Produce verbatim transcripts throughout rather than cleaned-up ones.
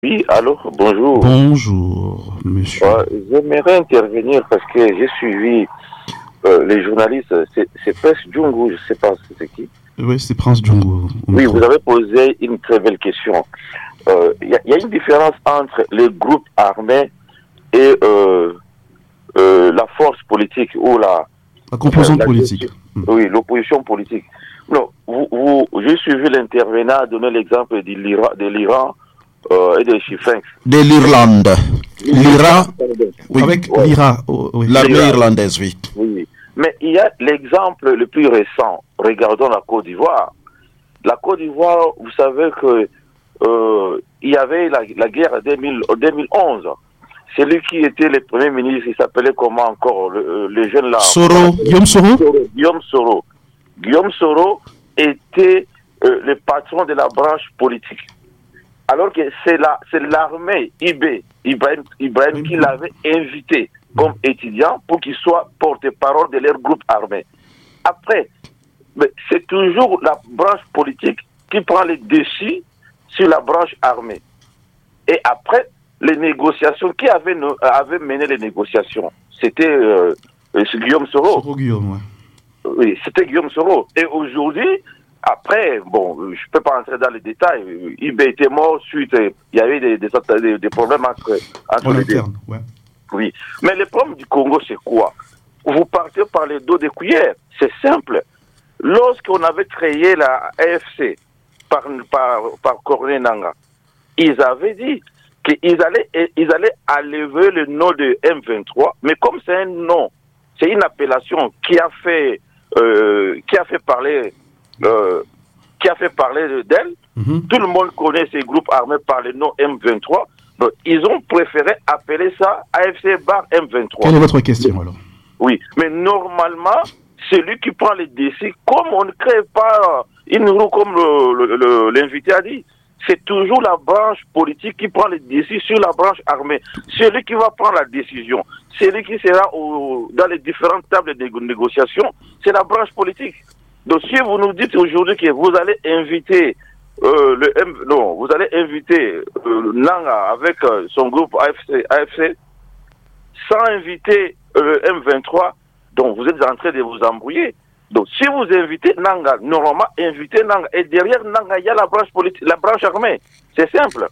Oui, allô, bonjour. Bonjour, monsieur. Euh, J'aimerais intervenir parce que j'ai suivi euh, les journalistes, c'est c'est Prince Djungu, je ne sais pas c'est qui. Oui, c'est Prince Djungu. Oui, vous avez posé une très belle question. Il euh, y, y a une différence entre les groupes armés et euh, euh, la force politique ou la... La composante la, politique. La, oui, l'opposition politique. Non, vous, vous, j'ai suivi l'intervenant donner l'exemple de l'Iran, de l'Iran euh, et de Chifeng. De l'Irlande. L'Iran, oui. Avec ouais. l'Ira, oh, oui. L'armée irlandaise, oui. Oui. Mais il y a l'exemple le plus récent. Regardons la Côte d'Ivoire. La Côte d'Ivoire, vous savez que euh, il y avait la, la guerre en deux mille onze. Celui qui était le premier ministre, il s'appelait comment encore, le, le jeune là. Soro, Guillaume Soro. Guillaume Soro. Guillaume Soro était euh, le patron de la branche politique. Alors que c'est la, c'est l'armée I B, Ibrahim, Ibrahim qui l'avait invité comme étudiant pour qu'il soit porte-parole de leur groupe armé. Après, c'est toujours la branche politique qui prend les dessus sur la branche armée. Et après, les négociations, qui avait, avait mené les négociations? C'était euh, Guillaume Soro. Soro Guillaume, ouais. Oui, c'était Guillaume Soro. Et aujourd'hui, après, bon, je ne peux pas entrer dans les détails. I B était mort suite, il y avait des, des, des, des problèmes entre, entre les deux. Ouais. Oui. Mais le problème du Congo, c'est quoi? Vous partez par les dos des cuillères. C'est simple. Lorsqu'on avait créé la A F C par, par, par Corneille Nangaa, ils avaient dit qu'ils allaient, ils allaient enlever le nom de M vingt-trois, mais comme c'est un nom, c'est une appellation qui a fait, euh, qui a fait parler, euh, qui a fait parler d'elle. Mm-hmm. Tout le monde connaît ces groupes armés par le nom M vingt-trois. Donc, ils ont préféré appeler ça A F C bar M vingt-trois. Quelle est votre question alors? Oui, mais normalement, celui qui prend les décisions, comme on ne crée pas une roue comme le, le, le, l'invité a dit, c'est toujours la branche politique qui prend les décisions sur la branche armée. Celui qui va prendre la décision, celui qui sera au, dans les différentes tables de négociation, c'est la branche politique. Donc si vous nous dites aujourd'hui que vous allez inviter euh, le M, non, vous allez inviter euh, Nangaa avec euh, son groupe A F C, A F C sans inviter le euh, M vingt-trois, donc vous êtes en train de vous embrouiller. Donc, si vous invitez Nangaa, normalement, invitez Nangaa. Et derrière Nangaa, il y a la branche politique, la branche armée. C'est simple.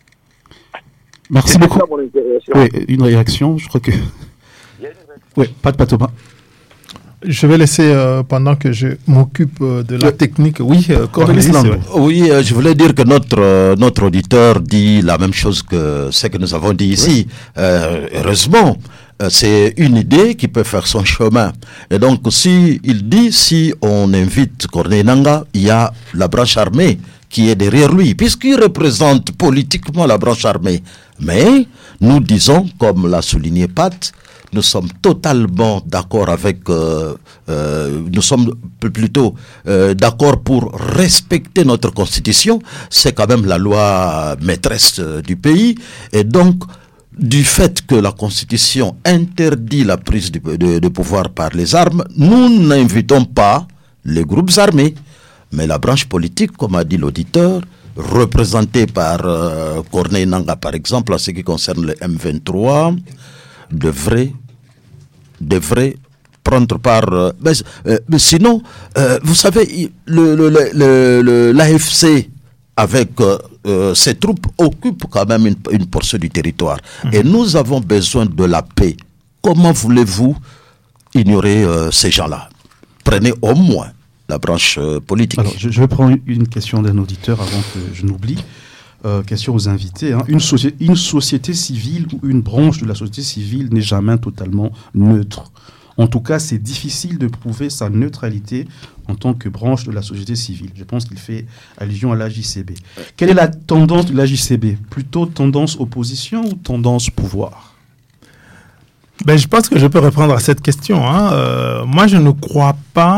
Merci beaucoup. Oui, une réaction, je crois que... Oui, pas de Patoma. Je vais laisser, euh, pendant que je m'occupe euh, de la oui. technique, oui, euh, Cornelis, oui, euh, je voulais dire que notre, euh, notre auditeur dit la même chose que ce que nous avons dit ici. Oui. Euh, heureusement, euh, c'est une idée qui peut faire son chemin. Et donc, si il dit, si on invite Corneille Nangaa, il y a la branche armée qui est derrière lui, puisqu'il représente politiquement la branche armée. Mais, nous disons, comme l'a souligné Pat, nous sommes totalement d'accord avec, euh, euh, nous sommes plutôt euh, d'accord pour respecter notre constitution. C'est quand même la loi maîtresse euh, du pays. Et donc, du fait que la constitution interdit la prise de, de, de pouvoir par les armes, nous n'invitons pas les groupes armés. Mais la branche politique, comme a dit l'auditeur, représentée par euh, Corneille Nangaa, par exemple, en ce qui concerne le M vingt-trois, devrait, devrait prendre part... Euh, mais, euh, mais sinon, euh, vous savez, le, le, le, le, l'A F C, avec euh, euh, ses troupes, occupe quand même une, une portion du territoire. Mmh. Et nous avons besoin de la paix. Comment voulez-vous ignorer euh, ces gens-là? Prenez au moins la branche euh, politique. Alors, je, je vais prendre une question d'un auditeur avant que je n'oublie. Euh, question aux invités. Hein. Une, soci- une société civile ou une branche de la société civile n'est jamais totalement neutre. En tout cas, c'est difficile de prouver sa neutralité en tant que branche de la société civile. Je pense qu'il fait allusion à l'A J C B. Quelle est la tendance de l'A J C B? Plutôt tendance opposition ou tendance pouvoir? Ben, je pense que je peux répondre à cette question. Hein. Euh, moi, je ne crois pas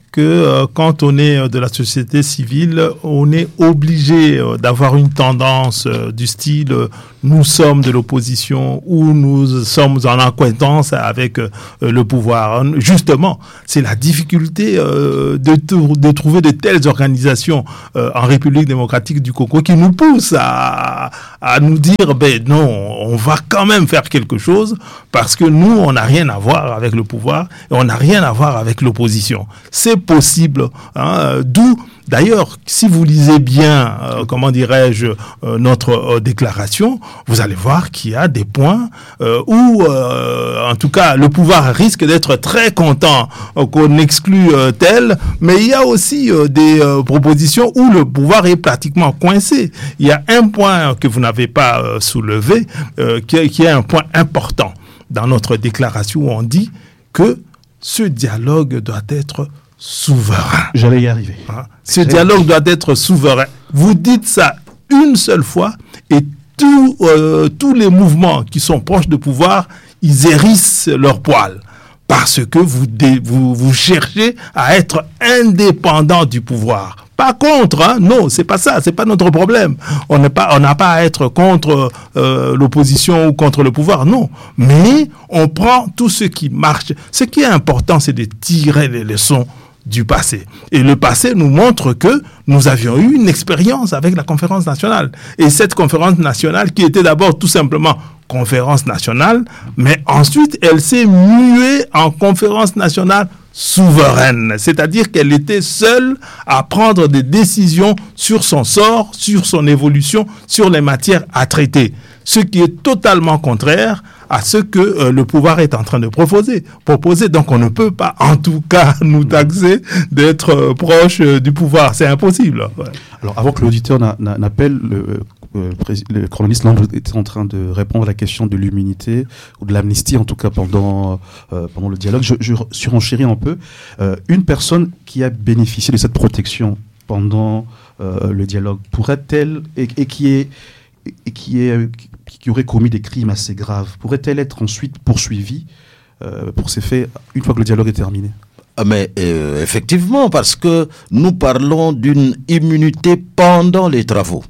que euh, quand on est euh, de la société civile, on est obligé euh, d'avoir une tendance euh, du style euh, nous sommes de l'opposition ou nous sommes en acquaintance avec euh, le pouvoir. Justement, c'est la difficulté euh, de, de trouver de telles organisations euh, en République démocratique du Congo qui nous poussent à, à nous dire ben non, on va quand même faire quelque chose parce que nous, on n'a rien à voir avec le pouvoir et on n'a rien à voir avec l'opposition. C'est possible, hein, d'où d'ailleurs, si vous lisez bien, euh, comment dirais-je, euh, notre euh, déclaration, vous allez voir qu'il y a des points euh, où, euh, en tout cas, le pouvoir risque d'être très content euh, qu'on exclue euh, tel, mais il y a aussi euh, des euh, propositions où le pouvoir est pratiquement coincé. Il y a un point que vous n'avez pas euh, soulevé, euh, qui, est, qui est un point important dans notre déclaration où on dit que ce dialogue doit être souverain. J'allais y arriver. Hein? Ce dialogue doit être souverain. Vous dites ça une seule fois et tout, euh, tous les mouvements qui sont proches de pouvoir, ils hérissent leur poil. Parce que vous, dé, vous, vous cherchez à être indépendant du pouvoir. Pas contre, hein? Non, c'est pas ça, c'est pas notre problème. On n'est pas, on n'a pas à être contre euh, l'opposition ou contre le pouvoir, non. Mais on prend tout ce qui marche. Ce qui est important, c'est de tirer les leçons du passé. Et le passé nous montre que nous avions eu une expérience avec la conférence nationale. Et cette conférence nationale, qui était d'abord tout simplement conférence nationale, mais ensuite elle s'est muée en conférence nationale souveraine, c'est-à-dire qu'elle était seule à prendre des décisions sur son sort, sur son évolution, sur les matières à traiter, ce qui est totalement contraire à ce que euh, le pouvoir est en train de proposer. proposer. Donc on ne peut pas, en tout cas, nous taxer d'être euh, proche euh, du pouvoir. C'est impossible. Ouais. Alors avant que l'auditeur n'a, n'a, n'appelle, le, euh, le chroniste Landre était en train de répondre à la question de l'immunité, ou de l'amnistie en tout cas pendant, euh, pendant le dialogue. Je, je surenchéris un peu. Euh, une personne qui a bénéficié de cette protection pendant euh, le dialogue, pourrait-elle, et, et qui est... et qui, est, qui aurait commis des crimes assez graves, pourrait-elle être ensuite poursuivie euh, pour ces faits une fois que le dialogue est terminé ? Mais euh, effectivement, parce que nous parlons d'une immunité pendant les travaux.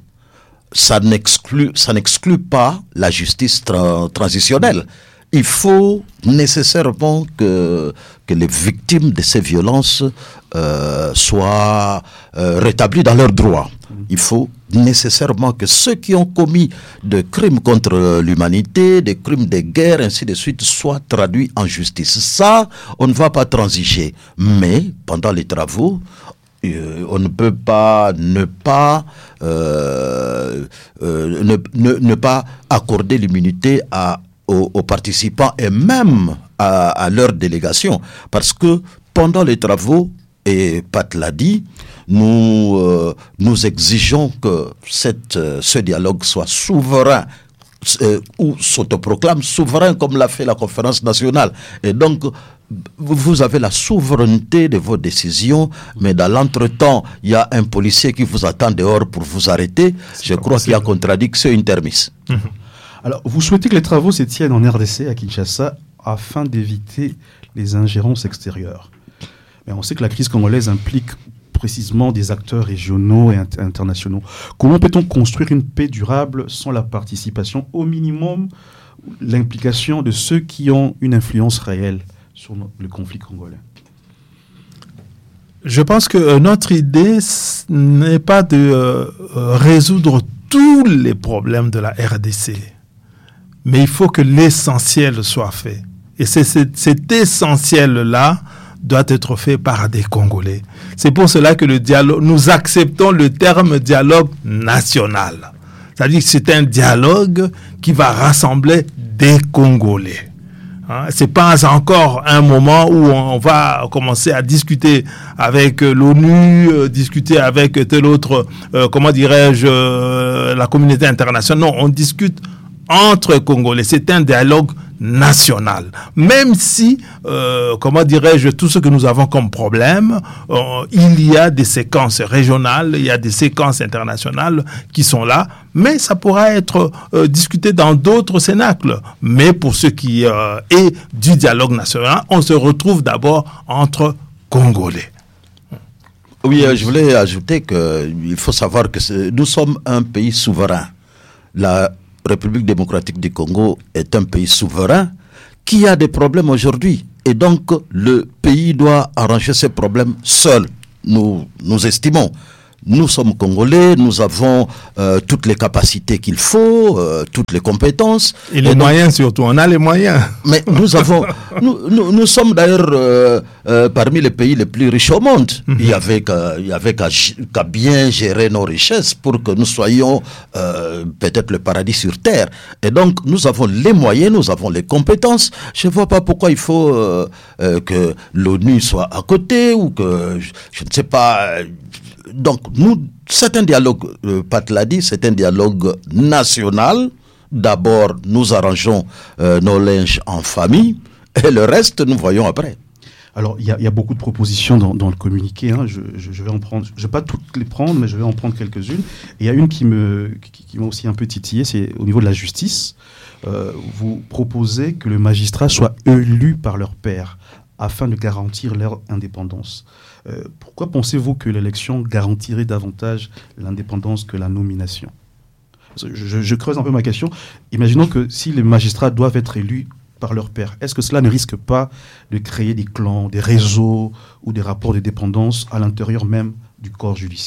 Ça n'exclut, ça n'exclut pas la justice tra- transitionnelle. Il faut nécessairement que, que les victimes de ces violences euh, soient euh, rétablies dans leurs droits. Il faut nécessairement que ceux qui ont commis de crimes contre l'humanité, des crimes de guerre, ainsi de suite, soient traduits en justice. Ça, on ne va pas transiger. Mais, pendant les travaux, euh, on ne peut pas ne pas, euh, euh, ne, ne, ne pas accorder l'immunité à Aux, aux participants et même à, à leur délégation. Parce que pendant les travaux, et Pat l'a dit, nous, euh, nous exigeons que cette, euh, ce dialogue soit souverain, euh, ou s'autoproclame souverain comme l'a fait la conférence nationale. Et donc, vous avez la souveraineté de vos décisions, mais dans l'entretemps, il y a un policier qui vous attend dehors pour vous arrêter. C'est Je crois possible. Qu'il y a contradiction intermise. Mmh. Alors, vous souhaitez que les travaux se tiennent en R D C, à Kinshasa, afin d'éviter les ingérences extérieures. Mais on sait que la crise congolaise implique précisément des acteurs régionaux et int- internationaux. Comment peut-on construire une paix durable sans la participation, au minimum, l'implication de ceux qui ont une influence réelle sur no- le conflit congolais ? Je pense que euh, notre idée n'est pas de euh, résoudre tous les problèmes de la R D C. Mais il faut que l'essentiel soit fait. Et c'est, c'est, cet essentiel-là doit être fait par des Congolais. C'est pour cela que le dialogue, nous acceptons le terme dialogue national. C'est-à-dire que c'est un dialogue qui va rassembler des Congolais. Hein, c'est pas encore un moment où on va commencer à discuter avec l'ONU, euh, discuter avec tel autre, euh, comment dirais-je, euh, la communauté internationale. Non, on discute entre Congolais. C'est un dialogue national. Même si, euh, comment dirais-je, tout ce que nous avons comme problème, euh, il y a des séquences régionales, il y a des séquences internationales qui sont là, mais ça pourra être euh, discuté dans d'autres cénacles. Mais pour ce qui euh, est du dialogue national, on se retrouve d'abord entre Congolais. Oui, euh, je voulais ajouter qu'il faut savoir que nous sommes un pays souverain. La République démocratique du Congo est un pays souverain qui a des problèmes aujourd'hui. Et donc, le pays doit arranger ses problèmes seul, nous, nous estimons. Nous sommes Congolais, nous avons euh, toutes les capacités qu'il faut, euh, toutes les compétences. Et les et moyens donc, surtout, on a les moyens. Mais nous avons, nous, nous, nous sommes d'ailleurs euh, euh, parmi les pays les plus riches au monde. Mm-hmm. Il y avait qu'à, il y avait qu'à, qu'à bien gérer nos richesses pour que nous soyons euh, peut-être le paradis sur terre. Et donc nous avons les moyens, nous avons les compétences. Je ne vois pas pourquoi il faut euh, euh, que l'ONU soit à côté ou que, je, je ne sais pas... Donc, nous, c'est un dialogue, euh, Pat l'a dit, c'est un dialogue national. D'abord, nous arrangeons euh, nos linges en famille et le reste, nous voyons après. Alors, il y, y a beaucoup de propositions dans, dans le communiqué. Hein. Je, je, je vais en prendre, je ne vais pas toutes les prendre, mais je vais en prendre quelques-unes. Et il y a une qui, me, qui, qui m'a aussi un peu titillé, c'est au niveau de la justice. Euh, vous proposez que le magistrat soit élu par leur pairs afin de garantir leur indépendance. Euh, pourquoi pensez-vous que l'élection garantirait davantage l'indépendance que la nomination ? je, je, je creuse un peu ma question. Imaginons que si les magistrats doivent être élus par leur pairs, est-ce que cela ne risque pas de créer des clans, des réseaux ou des rapports de dépendance à l'intérieur même du corps judiciaire ?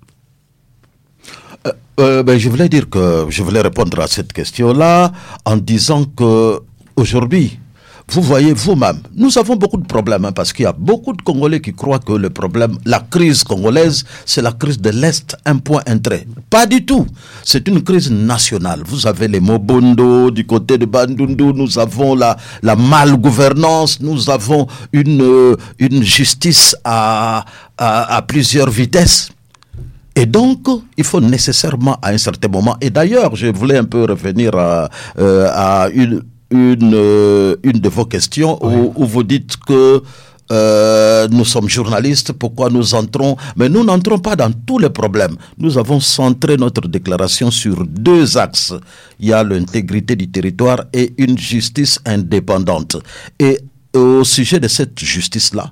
euh, euh, ben, Je voulais dire que je voulais répondre à cette question-là en disant que aujourd'hui, vous voyez vous-même, nous avons beaucoup de problèmes hein, parce qu'il y a beaucoup de Congolais qui croient que le problème, la crise congolaise, c'est la crise de l'Est, un point, un trait. Pas du tout. C'est une crise nationale. Vous avez les Mobondo du côté de Bandundu, nous avons la, la malgouvernance, nous avons une, euh, une justice à, à, à plusieurs vitesses. Et donc, il faut nécessairement à un certain moment, et d'ailleurs, je voulais un peu revenir à, euh, à une... Une, euh, une de vos questions oui. où, où vous dites que euh, nous sommes journalistes, pourquoi nous entrons, mais nous n'entrons pas dans tous les problèmes. Nous avons centré notre déclaration sur deux axes. Il y a l'intégrité du territoire et une justice indépendante. Et au sujet de cette justice-là,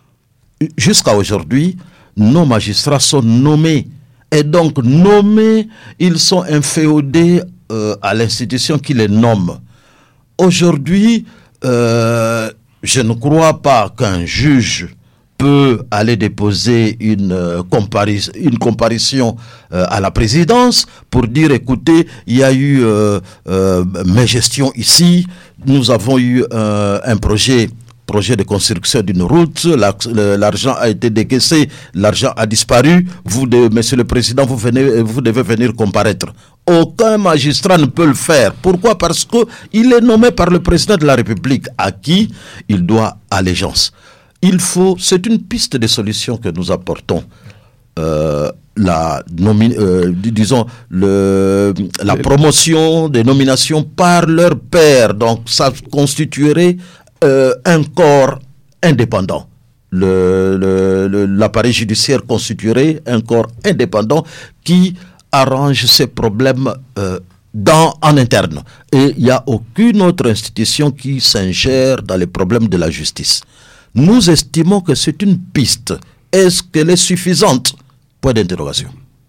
jusqu'à aujourd'hui, nos magistrats sont nommés. Et donc, nommés, ils sont inféodés euh, à l'institution qui les nomme. Aujourd'hui, euh, je ne crois pas qu'un juge peut aller déposer une, euh, comparis- une comparution euh, à la présidence pour dire, écoutez, il y a eu euh, euh, mes gestions ici, nous avons eu euh, un projet projet de construction d'une route, la, le, l'argent a été décaissé, l'argent a disparu, vous, de, monsieur le président, vous, venez, vous devez venir comparaître. Aucun magistrat ne peut le faire. Pourquoi ? Parce qu'il est nommé par le président de la République, à qui il doit allégeance. Il faut, c'est une piste de solution que nous apportons. Euh, la nomi- euh, disons le, la promotion des nominations par leur pairs. Donc ça constituerait Euh, un corps indépendant. Le, le, le, l'appareil judiciaire constituerait un corps indépendant qui arrange ses problèmes euh, dans, en interne. Et il n'y a aucune autre institution qui s'ingère dans les problèmes de la justice. Nous estimons que c'est une piste. Est-ce qu'elle est suffisante ? Point d'interrogation.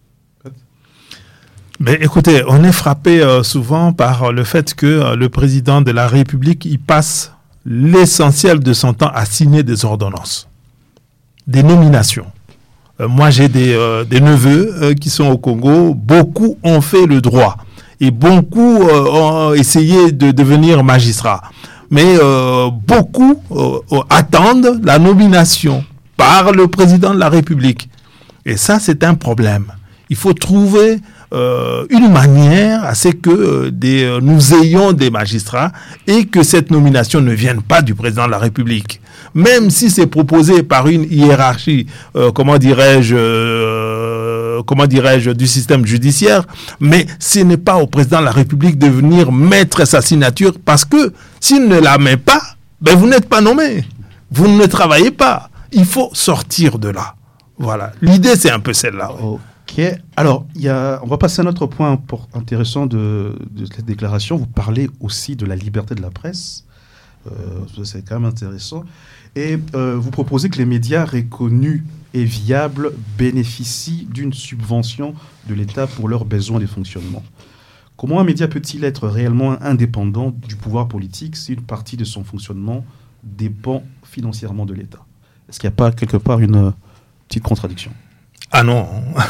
Mais écoutez, on est frappé euh, souvent par le fait que euh, le président de la République, il passe l'essentiel de son temps à signer des ordonnances, des nominations. Euh, moi, j'ai des, euh, des neveux euh, qui sont au Congo. Beaucoup ont fait le droit et beaucoup euh, ont essayé de devenir magistrats. Mais euh, beaucoup euh, attendent la nomination par le président de la République. Et ça, c'est un problème. Il faut trouver Euh, une manière à ce que euh, des, euh, nous ayons des magistrats et que cette nomination ne vienne pas du président de la République. Même si c'est proposé par une hiérarchie, euh, comment dirais-je, euh, comment dirais-je, du système judiciaire, mais ce n'est pas au président de la République de venir mettre sa signature parce que s'il ne la met pas, ben vous n'êtes pas nommé. Vous ne travaillez pas. Il faut sortir de là. Voilà. L'idée, c'est un peu celle-là. Ouais. Ok. Alors, y a, on va passer à un autre point pour, intéressant de, de cette déclaration. Vous parlez aussi de la liberté de la presse. Euh, c'est quand même intéressant. Et euh, vous proposez que les médias reconnus et viables bénéficient d'une subvention de l'État pour leurs besoins de fonctionnement. Comment un média peut-il être réellement indépendant du pouvoir politique si une partie de son fonctionnement dépend financièrement de l'État? Est-ce qu'il n'y a pas quelque part une euh, petite contradiction? Ah non,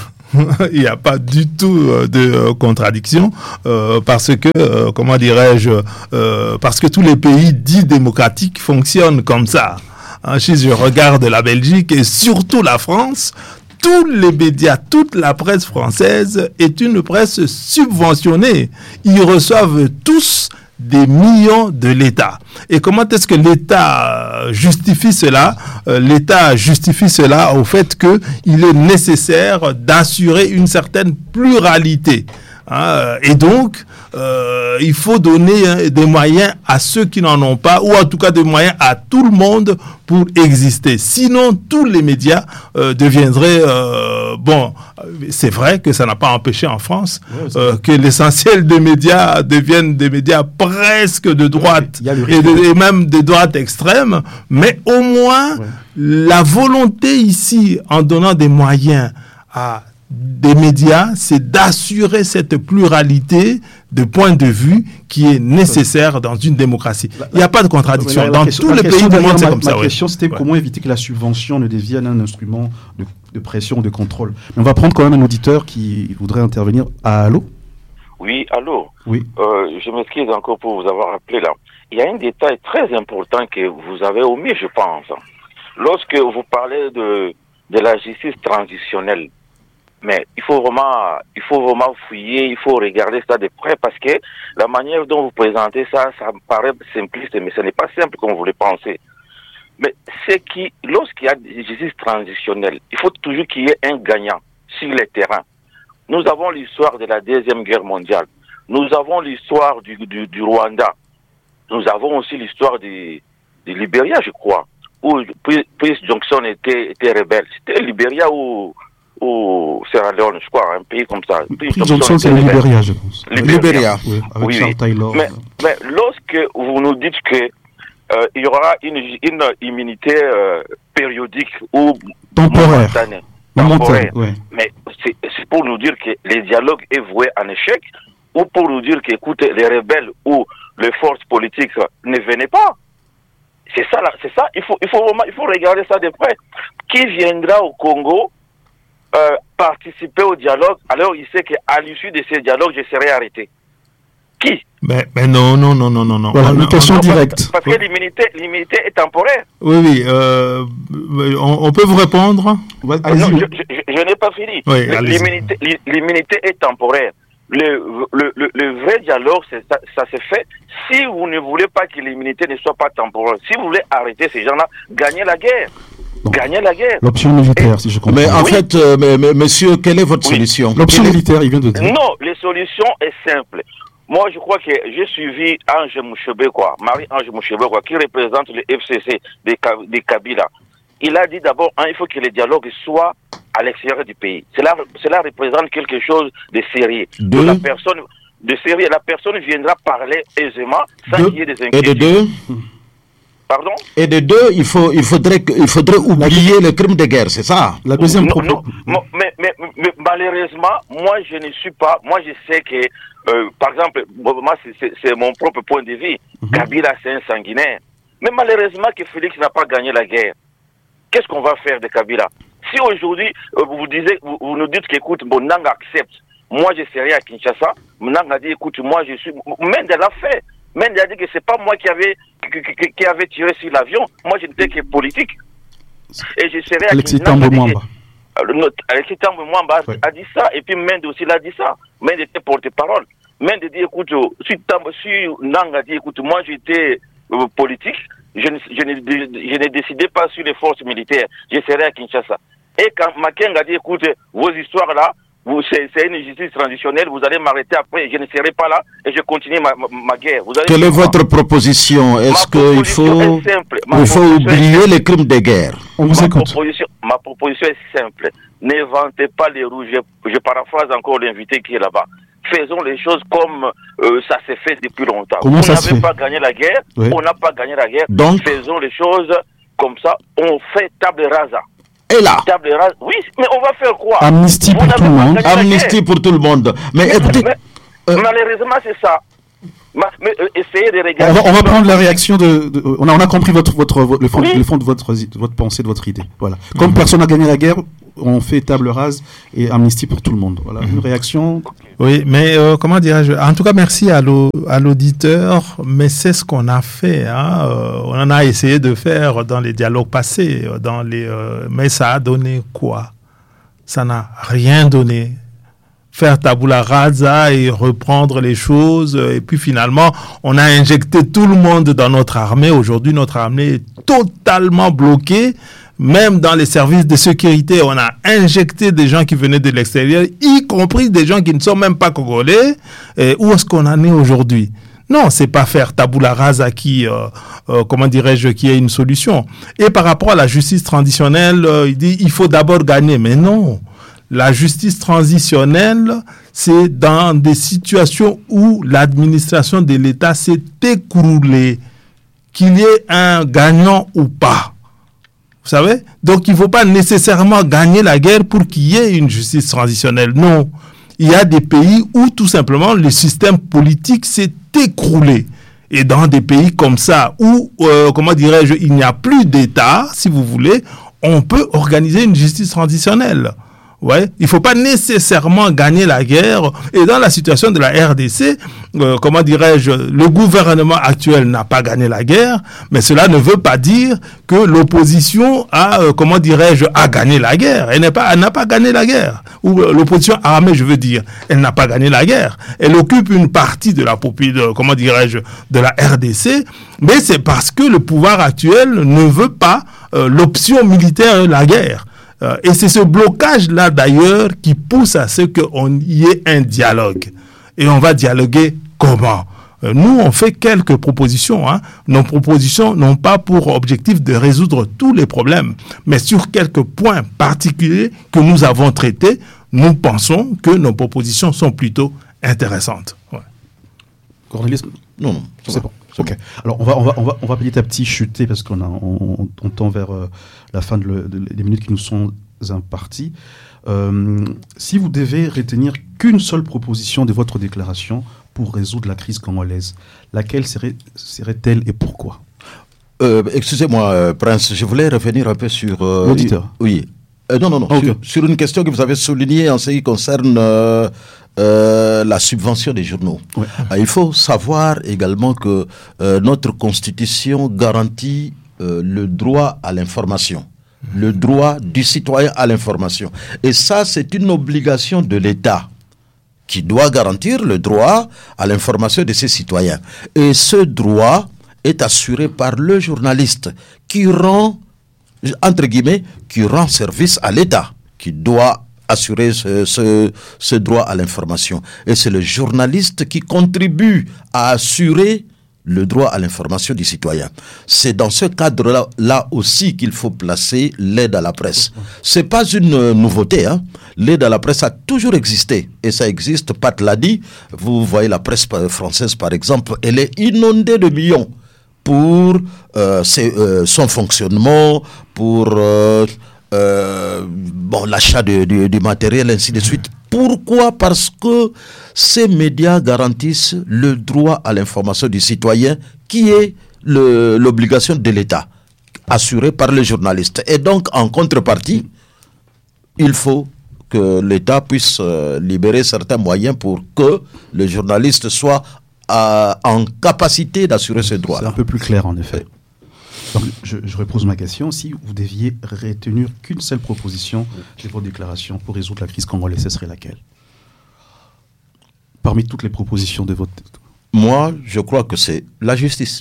il n'y a pas du tout euh, de euh, contradiction euh, parce que, euh, comment dirais-je, euh, parce que tous les pays dits démocratiques fonctionnent comme ça. Hein, si je regarde la Belgique et surtout la France, tous les médias, toute la presse française est une presse subventionnée. Ils reçoivent tous des millions de l'État. Et comment est-ce que l'État justifie cela? euh, L'État justifie cela au fait qu'il est nécessaire d'assurer une certaine pluralité. Hein, et donc, euh, il faut donner hein, des moyens à ceux qui n'en ont pas, ou en tout cas des moyens à tout le monde pour exister. Sinon, tous les médias euh, deviendraient... Euh, bon, c'est vrai que ça n'a pas empêché en France ouais, euh, que l'essentiel des médias deviennent des médias presque de droite, ouais, et, de, et même de droite extrême, mais au moins, ouais. la volonté ici, en donnant des moyens à des médias, c'est d'assurer cette pluralité de points de vue qui est nécessaire dans une démocratie. La, Il n'y a pas de contradiction. La, la, dans la question, tous les pays du monde, c'est comme ma, ça. Ma ouais. question, c'était ouais. comment éviter que la subvention ne devienne un instrument de, de pression, de contrôle. Mais on va prendre quand même un auditeur qui voudrait intervenir. Ah, allô? Oui, allô? Oui. Euh, je m'excuse encore pour vous avoir appelé là. Il y a un détail très important que vous avez omis, je pense. Lorsque vous parlez de, de la justice transitionnelle, mais il faut vraiment, il faut vraiment fouiller, il faut regarder ça de près parce que la manière dont vous présentez ça, ça me paraît simpliste, mais ce n'est pas simple comme vous le pensez. Mais c'est qui, lorsqu'il y a des justice transitionnelle, il faut toujours qu'il y ait un gagnant sur le terrain. Nous avons l'histoire de la Deuxième Guerre mondiale. Nous avons l'histoire du, du, du Rwanda. Nous avons aussi l'histoire du, du Libéria, je crois, où Prince Johnson était, était rebelle. C'était le Libéria ou ou Sierra Leone, je crois, un pays comme ça. Prince Johnson, c'est le Libéria, je pense. Le Libéria. Oui, avec oui, Charles oui. Taylor. Mais, mais lorsque vous nous dites que euh, il y aura une, une immunité euh, périodique ou temporaire, momentanée, temporaire, ouais. mais c'est, c'est pour nous dire que les dialogues est voué en échec ou pour nous dire que, écoutez, les rebelles ou les forces politiques ne venaient pas. C'est ça, là, c'est ça. Il faut, il faut vraiment, il faut regarder ça de près. Qui viendra au Congo Euh, participer au dialogue, alors il sait qu'à l'issue de ces dialogues, je serai arrêté. Qui? Mais, mais non, non, non, non, non, non. Voilà, une question directe. Parce, parce que l'immunité, l'immunité est temporaire. Oui, oui. Euh, on, on peut vous répondre? Ouais, non, je, je, je n'ai pas fini. Oui, l'immunité, l'immunité est temporaire. Le, le, le, le vrai dialogue, c'est, ça, ça se fait si vous ne voulez pas que l'immunité ne soit pas temporaire. Si vous voulez arrêter ces gens-là, gagnez la guerre. Bon. Gagner la guerre. L'option militaire, et, si je comprends. Mais en oui. fait, euh, mais, mais, monsieur, quelle est votre oui. solution? L'option quelle militaire, il vient de dire. Non, les solutions est simple. Moi, je crois que j'ai suivi Ange Mouchebe, quoi, Marie-Ange Mouchebe, quoi, qui représente le F C C des, des Kabila. Il a dit d'abord, hein, il faut que les dialogues soient à l'extérieur du pays. Cela, cela représente quelque chose de sérieux. De la personne, de sérieux. La personne viendra parler aisément sans qu'il y ait des inquiétudes. Et de deux Pardon? Et de deux, il, faut, il, faudrait, il faudrait oublier le crime de guerre, c'est ça? La deuxième non, non, non, mais, mais, mais malheureusement, moi je ne suis pas, moi je sais que, euh, par exemple, moi c'est, c'est, c'est mon propre point de vue, mm-hmm. Kabila c'est un sanguinaire. Mais malheureusement que Félix n'a pas gagné la guerre. Qu'est-ce qu'on va faire de Kabila? Si aujourd'hui, euh, vous, disiez, vous, vous nous dites qu'écoute, Bonanga accepte, moi je serai à Kinshasa, Bonanga dit écoute, moi je suis, Mende l'a fait. Mende a dit que c'est pas moi qui avait, qui, qui avait tiré sur l'avion. Moi, je n'étais que politique. Et je serais à Alexis Tambo Mwamba. Alexis Tambo Mwamba oui. a dit ça. Et puis Mende aussi l'a dit ça. Mende était porte-parole. Mende dit, écoute, si, Tambo, si Nang a dit, écoute, moi j'étais euh, politique, je ne, je, ne, je ne décidais pas sur les forces militaires. Je serais à Kinshasa. Et quand Makenga a dit, écoute, vos histoires là, Vous, c'est, c'est une justice transitionnelle, vous allez m'arrêter après, je ne serai pas là et je continue ma, ma, ma guerre. Vous allez Quelle est votre proposition? Est-ce qu'il faut, il faut oublier est... les crimes de guerre? On vous ma écoute. Proposition, ma proposition est simple. N'inventez pas les rouges. Je, je paraphrase encore l'invité qui est là-bas. Faisons les choses comme euh, ça s'est fait depuis longtemps. Comment on ça se fait? On n'avait pas gagné la guerre, oui. on n'a pas gagné la guerre. Donc, faisons les choses comme ça, on fait table rasa. est là. Table rase. Oui, mais on va faire quoi? Amnistie Vous pour tout le n'avez pas monde. gagné la Amnistie guerre. pour tout le monde. Mais écoutez, Mais, euh, malheureusement, c'est ça. Ma- Mais euh, essayez de On regarder. va, on va prendre la réaction de. de- on, a, on a compris votre, votre, votre- le, fond, Oui. le fond de votre, de votre pensée, de votre idée. Voilà. Comme personne n'a gagné la guerre, on fait table rase et amnistie pour tout le monde. Voilà. Une réaction. Oui, mais euh, comment dirais-je? En tout cas, merci à l'au- à l'auditeur, mais c'est ce qu'on a fait. Hein. Euh, on en a essayé de faire dans les dialogues passés, dans les, euh, mais ça a donné quoi? Ça n'a rien donné. Faire tabula rasa et reprendre les choses. Et puis finalement, on a injecté tout le monde dans notre armée. Aujourd'hui, notre armée est totalement bloquée. Même dans les services de sécurité, on a injecté des gens qui venaient de l'extérieur, y compris des gens qui ne sont même pas congolais. Et où est-ce qu'on en est aujourd'hui? Non, c'est pas faire tabula rasa qui, euh, euh, comment dirais-je, qui est une solution. Et par rapport à la justice transitionnelle, euh, il dit il faut d'abord gagner. Mais non. La justice transitionnelle, c'est dans des situations où l'administration de l'État s'est écroulée, qu'il y ait un gagnant ou pas. Vous savez? Donc, il ne faut pas nécessairement gagner la guerre pour qu'il y ait une justice transitionnelle. Non. Il y a des pays où, tout simplement, le système politique s'est écroulé. Et dans des pays comme ça, où, euh, comment dirais-je, il n'y a plus d'État, si vous voulez, on peut organiser une justice transitionnelle. Ouais, il faut pas nécessairement gagner la guerre. Et dans la situation de la R D C, euh, comment dirais-je, le gouvernement actuel n'a pas gagné la guerre, mais cela ne veut pas dire que l'opposition a, euh, comment dirais-je, a gagné la guerre. Elle n'est pas, elle n'a pas gagné la guerre. Ou euh, l'opposition armée, je veux dire, elle n'a pas gagné la guerre. Elle occupe une partie de la population, comment dirais-je, de la R D C, mais c'est parce que le pouvoir actuel ne veut pas euh, l'option militaire de la guerre. Euh, et c'est ce blocage-là, d'ailleurs, qui pousse à ce qu'il y ait un dialogue. Et on va dialoguer comment? euh, Nous, on fait quelques propositions. Hein. Nos propositions n'ont pas pour objectif de résoudre tous les problèmes, mais sur quelques points particuliers que nous avons traités, nous pensons que nos propositions sont plutôt intéressantes. Ouais. Cornelis, non, non, c'est bon. Ok. Alors on va on va on va on va petit à petit chuter parce qu'on a on, on tend vers euh, la fin de le, de, des minutes qui nous sont imparties. Euh, si vous devez retenir qu'une seule proposition de votre déclaration pour résoudre la crise congolaise, laquelle serait serait-elle et pourquoi? euh, Excusez-moi, euh, Prince, je voulais revenir un peu sur euh, l'auditeur. Oui. Euh, non, non, non. Okay. Sur, sur une question que vous avez soulignée en ce qui concerne euh, euh, la subvention des journaux. Ouais. Euh, il faut savoir également que euh, notre Constitution garantit euh, le droit à l'information, mmh. le droit du citoyen à l'information. Et ça, c'est une obligation de l'État qui doit garantir le droit à l'information de ses citoyens. Et ce droit est assuré par le journaliste qui rend entre guillemets, qui rend service à l'État, qui doit assurer ce, ce, ce droit à l'information. Et c'est le journaliste qui contribue à assurer le droit à l'information du citoyen. C'est dans ce cadre-là là aussi qu'il faut placer l'aide à la presse. C'est pas une nouveauté, hein. L'aide à la presse a toujours existé, et ça existe, Pat l'a dit. Vous voyez la presse française, par exemple, elle est inondée de millions pour euh, ses, euh, son fonctionnement, pour euh, euh, bon, l'achat de, de, de matériel, ainsi de suite. Pourquoi? Parce que ces médias garantissent le droit à l'information du citoyen, qui est le, l'obligation de l'État, assurée par les journalistes. Et donc, en contrepartie, il faut que l'État puisse euh, libérer certains moyens pour que le journaliste soit Euh, en capacité d'assurer ce droit. C'est un peu plus clair, en effet. Donc, je, je repose ma question. Si vous deviez retenir qu'une seule proposition de vos déclarations pour résoudre la crise congolaise, ce serait laquelle? Parmi toutes les propositions de votre... Moi, je crois que c'est la justice.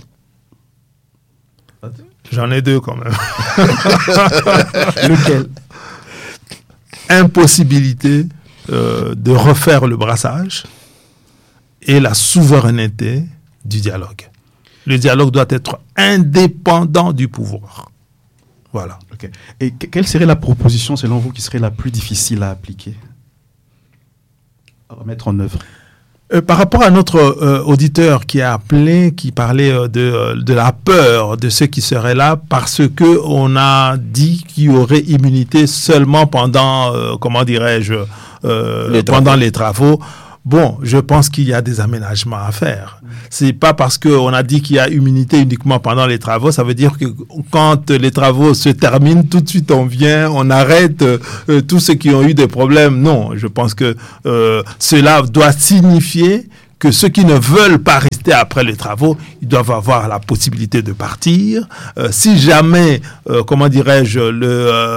J'en ai deux quand même. Lequel? Impossibilité euh, de refaire le brassage et la souveraineté du dialogue. Le dialogue doit être indépendant du pouvoir. Voilà. Okay. Et que, quelle serait la proposition, selon vous, qui serait la plus difficile à appliquer, à mettre en œuvre? Euh, par rapport à notre euh, auditeur qui a appelé, qui parlait euh, de, euh, de la peur de ceux qui seraient là parce que on a dit qu'il y aurait immunité seulement pendant, euh, comment dirais-je, euh, les pendant les travaux. Bon, je pense qu'il y a des aménagements à faire. C'est pas parce qu'on a dit qu'il y a immunité uniquement pendant les travaux, ça veut dire que quand les travaux se terminent, tout de suite on vient, on arrête euh, tous ceux qui ont eu des problèmes. Non, je pense que euh, cela doit signifier que ceux qui ne veulent pas rester après les travaux, ils doivent avoir la possibilité de partir. Euh, si jamais, euh, comment dirais-je, le,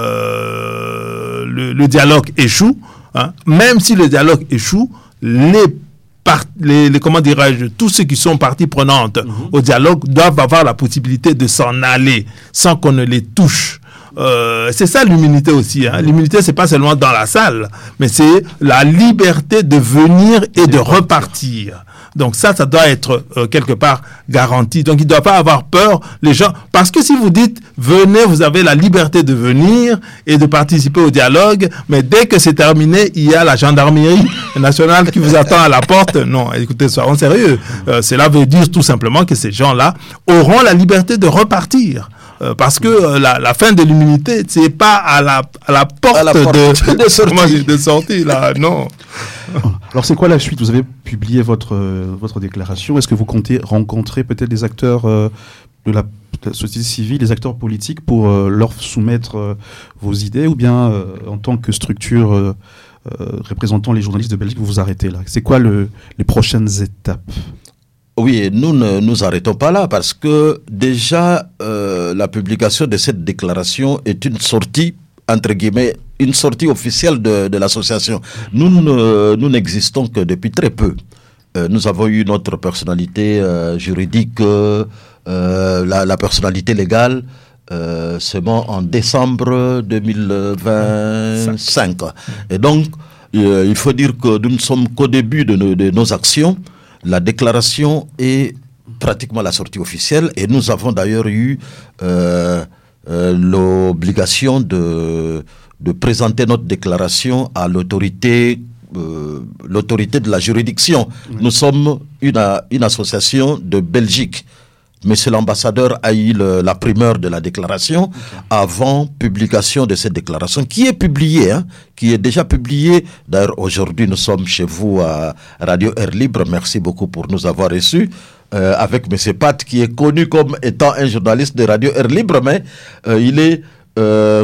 euh, le, le dialogue échoue, hein, même si le dialogue échoue, les, part, les, les comment dirais-je, tous ceux qui sont parties prenantes mmh. au dialogue doivent avoir la possibilité de s'en aller sans qu'on ne les touche. Euh, c'est ça l'immunité aussi. Hein. L'immunité, c'est pas seulement dans la salle, mais c'est la liberté de venir et de repartir. Donc ça, ça doit être euh, quelque part garanti. Donc il ne doit pas avoir peur, les gens. Parce que si vous dites, venez, vous avez la liberté de venir et de participer au dialogue, mais dès que c'est terminé, il y a la gendarmerie nationale qui vous attend à la porte. Non, écoutez, soyons sérieux. Euh, cela veut dire tout simplement que ces gens-là auront la liberté de repartir. Euh, parce que euh, la, la fin de l'immunité, c'est pas à la, à la porte, à la porte de, de, sortie. de sortie, là, non. Alors, c'est quoi la suite? Vous avez publié votre, euh, votre déclaration. Est-ce que vous comptez rencontrer peut-être des acteurs euh, de, la, de la société civile, des acteurs politiques pour euh, leur soumettre euh, vos idées, ou bien euh, en tant que structure euh, euh, représentant les journalistes de Belgique, vous vous arrêtez là? C'est quoi le, les prochaines étapes? Oui, nous ne nous arrêtons pas là parce que déjà euh, la publication de cette déclaration est une sortie, entre guillemets, une sortie officielle de, de l'association. Nous, ne, nous n'existons que depuis très peu. Euh, nous avons eu notre personnalité euh, juridique, euh, la, la personnalité légale, euh, seulement en décembre deux mille vingt-cinq. Et donc, euh, il faut dire que nous ne sommes qu'au début de nos, de nos actions. La déclaration est pratiquement la sortie officielle et nous avons d'ailleurs eu euh, euh, l'obligation de, de présenter notre déclaration à l'autorité, euh, l'autorité de la juridiction. Oui. Nous sommes une, une association de Belgique. Monsieur l'ambassadeur a eu le, la primeur de la déclaration okay. avant publication de cette déclaration, qui est publiée, hein, qui est déjà publiée. D'ailleurs, aujourd'hui, nous sommes chez vous à Radio Air Libre. Merci beaucoup pour nous avoir reçus. Euh, avec Monsieur Pat, qui est connu comme étant un journaliste de Radio Air Libre, mais euh, il est euh,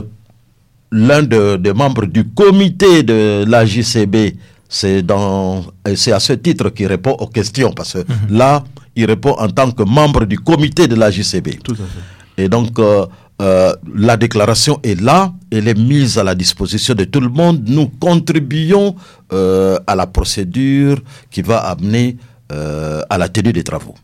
l'un de, des membres du comité de l'A J C B. C'est, dans, c'est à ce titre qu'il répond aux questions, parce que mmh. là, il répond en tant que membre du comité de l'A J C B. Tout à fait. Et donc, euh, euh, la déclaration est là, elle est mise à la disposition de tout le monde. Nous contribuons euh, à la procédure qui va amener euh, à la tenue des travaux.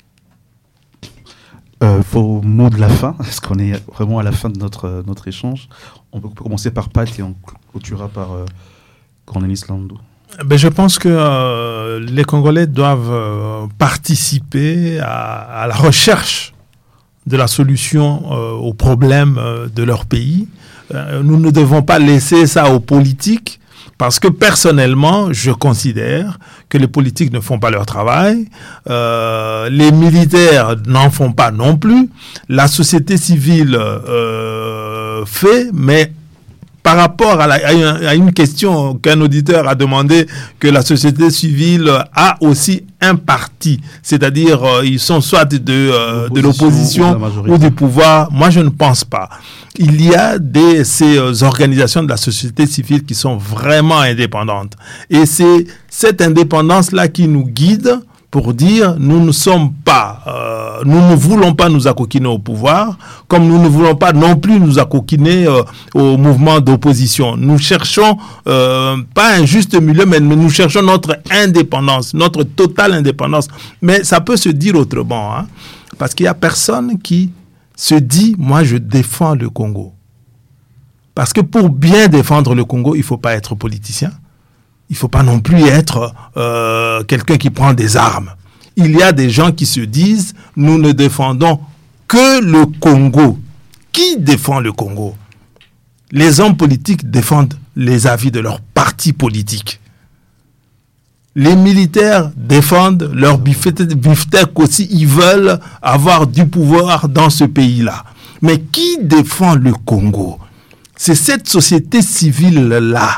Euh, vos mots de la fin, parce qu'on est vraiment à la fin de notre, notre échange. On peut commencer par Pat et on clôturera par euh, Cornelis Landau. Ben, je pense que euh, les Congolais doivent euh, participer à, à la recherche de la solution euh, aux problèmes euh, de leur pays. Euh, nous ne devons pas laisser ça aux politiques, parce que personnellement, je considère que les politiques ne font pas leur travail, euh, les militaires n'en font pas non plus, la société civile euh, fait, mais par rapport à, la, à, une, à une question qu'un auditeur a demandé, que la société civile a aussi un parti, c'est-à-dire euh, ils sont soit de, euh, de l'opposition ou, ou du pouvoir. Moi, je ne pense pas. Il y a des, ces euh, organisations de la société civile qui sont vraiment indépendantes. Et c'est cette indépendance-là qui nous guide pour dire nous ne sommes pas, euh, nous ne voulons pas nous accoquiner au pouvoir, comme nous ne voulons pas non plus nous accoquiner euh, au mouvement d'opposition. Nous cherchons euh, pas un juste milieu, mais nous cherchons notre indépendance, notre totale indépendance. Mais ça peut se dire autrement, hein, parce qu'il y a personne qui se dit moi je défends le Congo. Parce que pour bien défendre le Congo, il faut pas être politicien. Il ne faut pas non plus être euh, quelqu'un qui prend des armes. Il y a des gens qui se disent « Nous ne défendons que le Congo ». Qui défend le Congo? Les hommes politiques défendent les avis de leur parti politique. Les militaires défendent leur beefsteak aussi. Ils veulent avoir du pouvoir dans ce pays-là. Mais qui défend le Congo? C'est cette société civile-là.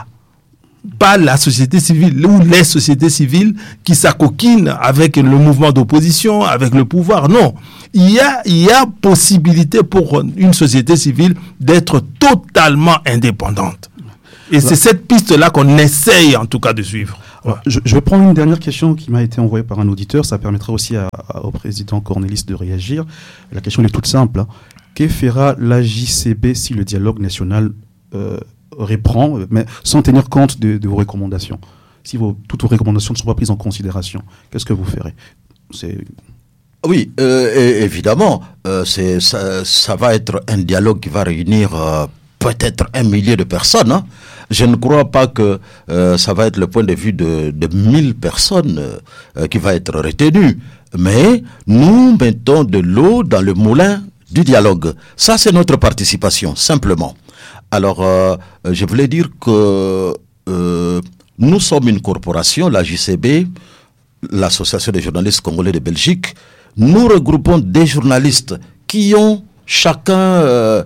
Pas la société civile ou les sociétés civiles qui s'acoquinent avec le mouvement d'opposition, avec le pouvoir. Non. Il y a, il y a possibilité pour une société civile d'être totalement indépendante. Et c'est cette piste-là qu'on essaye en tout cas de suivre. Ouais. Je, je vais prendre une dernière question qui m'a été envoyée par un auditeur. Ça permettra aussi à, à, au président Cornelis de réagir. La question est toute simple. Hein. Que fera la J C B si le dialogue national euh, reprend, mais sans tenir compte de, de vos recommandations? Si vos, toutes vos recommandations ne sont pas prises en considération, qu'est-ce que vous ferez? C'est... Oui, euh, évidemment, euh, c'est, ça, ça va être un dialogue qui va réunir euh, peut-être un millier de personnes. Hein. Je ne crois pas que euh, ça va être le point de vue de, de mille personnes euh, qui va être retenu. Mais nous mettons de l'eau dans le moulin du dialogue. Ça, c'est notre participation, simplement. Alors, euh, je voulais dire que euh, nous sommes une corporation, la J C B, l'Association des journalistes congolais de Belgique. Nous regroupons des journalistes qui ont chacun euh,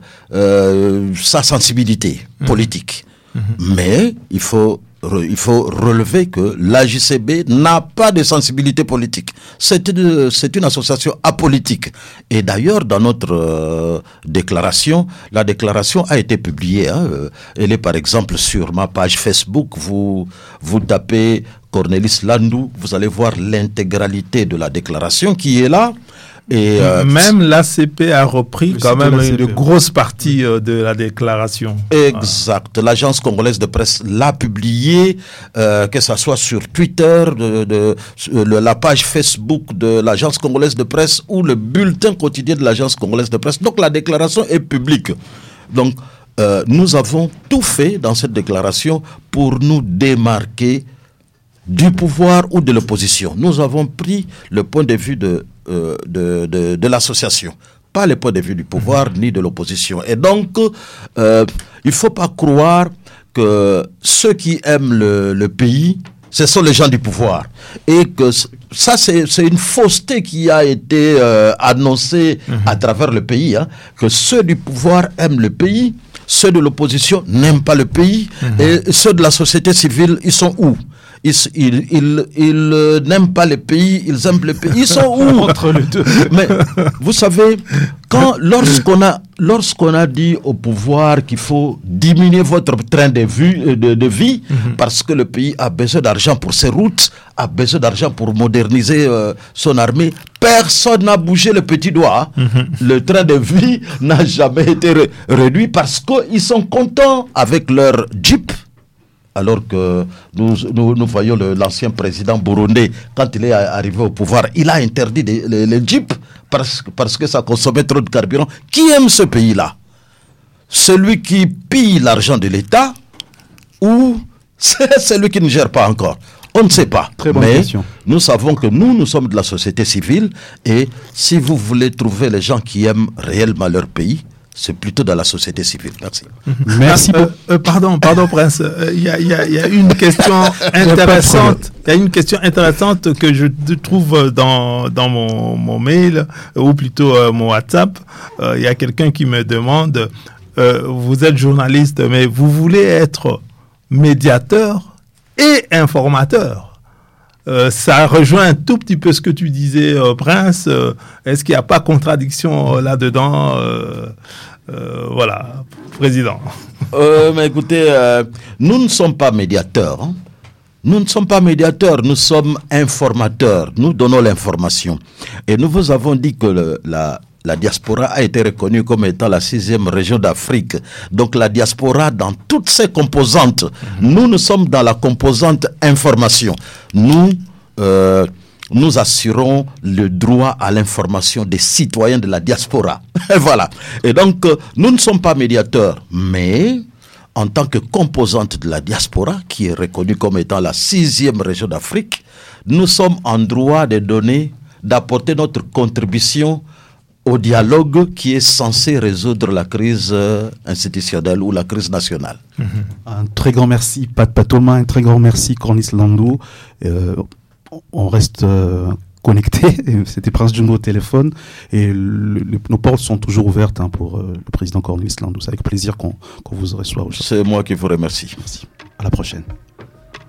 euh, sa sensibilité politique. Mmh. Mais il faut, re, il faut relever que la J C B n'a pas de sensibilité politique. C'est une, c'est une association apolitique. Et d'ailleurs, dans notre euh, déclaration, la déclaration a été publiée. Hein, euh, elle est par exemple sur ma page Facebook. Vous, vous tapez Cornelis Landou, vous allez voir l'intégralité de la déclaration qui est là. Et euh, même l'A C P a repris quand même une grosse partie euh, de la déclaration. Exact. Ah. L'agence congolaise de presse l'a publié, euh, que ce soit sur Twitter, de, de, de la page Facebook de l'agence congolaise de presse ou le bulletin quotidien de l'agence congolaise de presse. Donc la déclaration est publique. Donc euh, nous avons tout fait dans cette déclaration pour nous démarquer du pouvoir ou de l'opposition. Nous avons pris le point de vue de Euh, de, de, de l'association, pas le point de vue du pouvoir mmh. ni de l'opposition. Et donc, euh, il ne faut pas croire que ceux qui aiment le, le pays, ce sont les gens du pouvoir. Et que ça, c'est, c'est une fausseté qui a été euh, annoncée mmh. à travers le pays, hein, que ceux du pouvoir aiment le pays, ceux de l'opposition n'aiment pas le pays, mmh. et ceux de la société civile, ils sont où? Ils, ils, ils, ils euh, n'aiment pas les pays, ils aiment les pays. Ils sont où? Entre les deux. Mais vous savez, quand, lorsqu'on a, lorsqu'on a dit au pouvoir qu'il faut diminuer votre train de, vue, de, de vie, mm-hmm. parce que le pays a besoin d'argent pour ses routes, a besoin d'argent pour moderniser euh, son armée, personne n'a bougé le petit doigt. Hein. Mm-hmm. Le train de vie n'a jamais été re- réduit parce qu'ils sont contents avec leur Jeep. Alors que nous, nous, nous voyons le, l'ancien président burundais, quand il est arrivé au pouvoir, il a interdit les, les, les jeeps parce, parce que ça consommait trop de carburant. Qui aime ce pays-là? Celui qui pille l'argent de l'État ou c'est celui qui ne gère pas encore? On ne sait pas. Très bonne Mais question. Nous savons que nous, nous sommes de la société civile et si vous voulez trouver les gens qui aiment réellement leur pays, c'est plutôt dans la société civile. Merci. Merci. Euh, euh, pardon, pardon, Prince. Il euh, y, y, y a une question intéressante. Il y a une question intéressante que je trouve dans dans mon, mon mail ou plutôt euh, mon WhatsApp. Il euh, y a quelqu'un qui me demande euh, vous êtes journaliste, mais vous voulez être médiateur et informateur. Euh, ça rejoint un tout petit peu ce que tu disais, euh, Prince. Euh, est-ce qu'il n'y a pas contradiction euh, là-dedans euh, euh, Voilà, Président. Euh, mais écoutez, euh, nous ne sommes pas médiateurs. Hein. Nous ne sommes pas médiateurs, nous sommes informateurs. Nous donnons l'information. Et nous vous avons dit que le, la... La diaspora a été reconnue comme étant la sixième région d'Afrique. Donc la diaspora dans toutes ses composantes. Mmh. Nous, nous sommes dans la composante information. Nous, euh, nous assurons le droit à l'information des citoyens de la diaspora. Voilà. Et donc, euh, nous ne sommes pas médiateurs, mais en tant que composante de la diaspora, qui est reconnue comme étant la sixième région d'Afrique, nous sommes en droit de donner, d'apporter notre contribution au dialogue qui est censé résoudre la crise euh, institutionnelle ou la crise nationale. Mmh. Un très grand merci, Pat Patoma, un très grand merci, Cornis Landou. Euh, on reste euh, connectés. C'était Prince Jungo au téléphone. Et le, le, nos portes sont toujours ouvertes hein, pour euh, le président Cornis Landou. C'est avec plaisir qu'on, qu'on vous reçoit aujourd'hui. C'est moi qui vous remercie. Merci. À la prochaine.